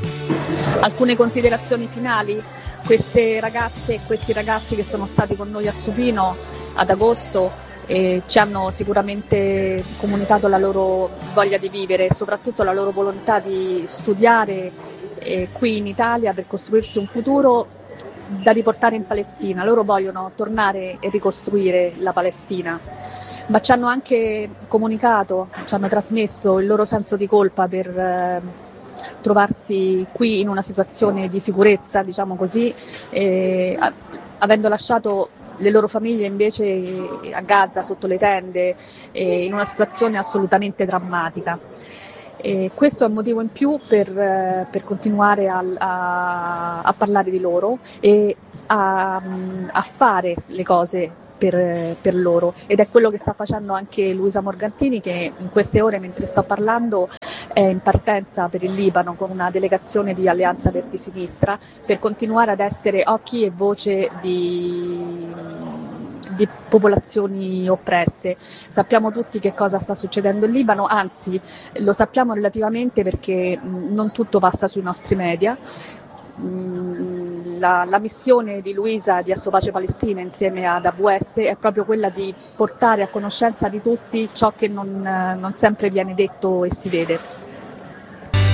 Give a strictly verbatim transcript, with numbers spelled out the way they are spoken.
Alcune considerazioni finali. Queste ragazze e questi ragazzi che sono stati con noi a Supino ad agosto eh, ci hanno sicuramente comunicato la loro voglia di vivere e soprattutto la loro volontà di studiare eh, qui in Italia per costruirsi un futuro da riportare in Palestina. Loro vogliono tornare e ricostruire la Palestina, ma ci hanno anche comunicato, ci hanno trasmesso il loro senso di colpa per eh, trovarsi qui in una situazione di sicurezza, diciamo così, eh, avendo lasciato le loro famiglie invece a Gaza sotto le tende, eh, in una situazione assolutamente drammatica. E questo è un motivo in più per, eh, per continuare a, a, a parlare di loro e a, a fare le cose per, per loro, ed è quello che sta facendo anche Luisa Morgantini, che in queste ore, mentre sto parlando, è in partenza per il Libano con una delegazione di Alleanza Verdi Sinistra per continuare ad essere occhi e voce di, di popolazioni oppresse. Sappiamo tutti che cosa sta succedendo in Libano, anzi lo sappiamo relativamente perché non tutto passa sui nostri media. La, la missione di Luisa di Assopace Palestina insieme ad A V S è proprio quella di portare a conoscenza di tutti ciò che non, non sempre viene detto e si vede.